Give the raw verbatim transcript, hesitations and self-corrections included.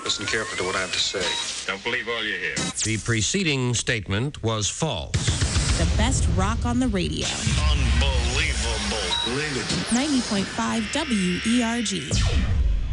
Listen carefully to what I have to say. Don't believe all you hear. The preceding statement was false. The best rock on the radio. Unbelievable. Believe it. ninety point five W E R G.